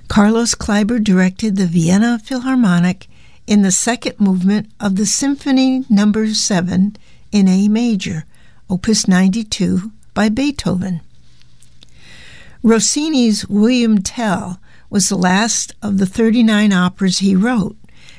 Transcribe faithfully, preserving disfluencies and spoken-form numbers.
Carlos Kleiber directed the Vienna Philharmonic in the second movement of the Symphony Number seven in A major, Opus ninety-two, by Beethoven. Rossini's William Tell was the last of the thirty-nine operas he wrote.